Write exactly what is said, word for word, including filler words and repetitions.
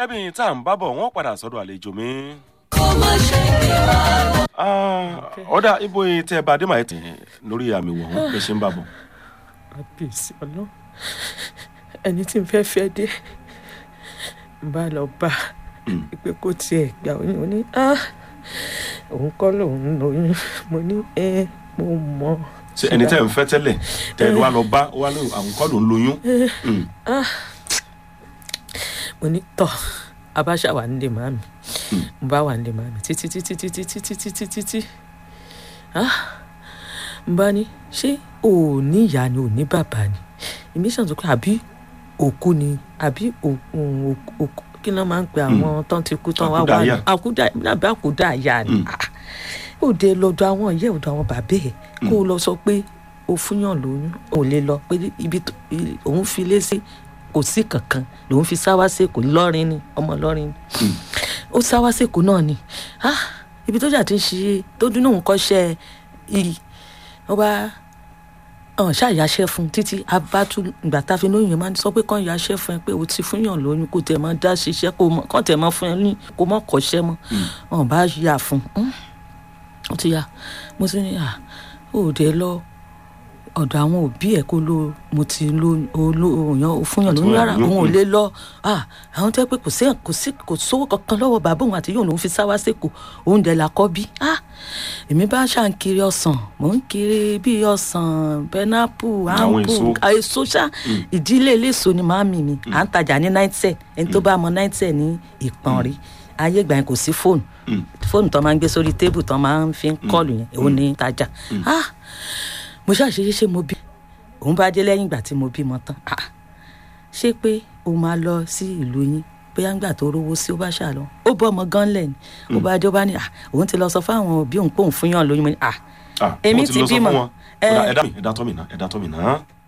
gẹ́gẹ́ bí tá à ń bá bọ̀ wọ́n padà sọ́dọ̀ àlejò mi. ọ̀dà ibo tẹ́ ẹ bá dé màá tẹ̀ lórí àmì wọ̀n bẹ́ẹ̀ ṣe ń bá bọ̀. àbísí ọlọ́ ẹni tí n fẹ́ fẹ́ dé n bá lọ bá pé kó tiẹ̀ gbà ó ní mo ní òun kọ́ lòun lóyún mo ní ẹ mo mọ̀. ṣe ẹni tẹ́ ẹ ń fẹ́ tẹ́lẹ̀ tẹ́ ẹ wá lọ bá wá lóyún àwọn kọ́ lòun lóyún. mo ní tọ́ abáṣà wà nílé màmí n bá wà nílé màmí títí títí títí títí títí títí n bá ní ṣé ò ní ìyá ni ò ní bàbá ni èmi ṣàn tó pé àbí òkú ni àbí òkú kí ló máa ń pe àwọn tán ti kú tán wá wá ní àkúdà àbí àkúdà àyà ni òde lọ́dọ̀ àwọn ìyá ọ̀dọ̀ àwọn bàbá ẹ̀ kó o lọ sọ pé o fúnyàn lóyún ò lè lọ pé ibi òun fi lé sí kò sí kankan lòun fi sáwá sèkó lọ́rin ni ọmọ lọ́rin ni ó sáwá sèkó náà ni ibi tó jà ti ń ṣe tó dún náà ń kọ́ṣẹ́ iyì wọ́n bá ṣàyàṣẹ́ fún títí abátú ìgbà tá a fi lóyún yẹn máa ń sọ pé kàn yàṣẹ́ fún ẹ pé o ti fúnyàn lóyún kò tẹ̀ máa dá ṣiṣẹ́ kò tẹ̀ máa fún ẹ ní kò mọ̀ kọ́ṣẹ́ mọ́ wọn bá yà fún ó ti yà mo ti ní à òde lọ ọ̀dọ̀ àwọn òbí ẹ̀ kó ló mo ti lóyún fúnyàn lóyún rárá òun ò lè lọ àwọn tẹ́ pé kò sí kò sí kò sówó kankan lọ́wọ́ bàbá òun àti yóò lòun fi sáwá sèkó òun dẹ̀ là kọ́ bí èmi bá ṣà ń kiri ọsàn mò ń kiri bíi ọsàn pẹnápù áńpù èso ṣá ìdílé eléso ni màámi mi à ń tajà ní náítẹ̀ ẹni tó bá mọ náítẹ̀ ní Ìpọ̀nrí ayé ìgbà yẹn kò sí fóònù fóònù tó máa ń gbé sórí tébù tó máa ń fi ń kọlù yẹn òun ní tajà mo ṣàṣeyé ṣé mo bí òun bá dé lẹ́yìn ìgbà tí mo bímọ tán ṣé pé o máa lọ sí ìlú yín bóyá ńgbà tó rówó sí ó bá ṣàlọ ó bọ́ ọmọ gan lẹ́ni ó bá dé ó bá ní òun ti lọ sọ fáwọn òbí òun pé òun fún yàn lóyún mo ní èmi ti bímọ. ẹ̀dá tọ́ mi náà ẹ̀dá tọ́ mi náà.